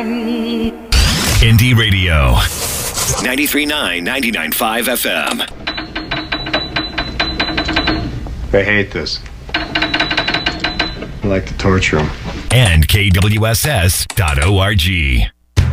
Indie Radio. 93.9, 99.5 FM. They hate this. I like to torture them. And KWSS.org.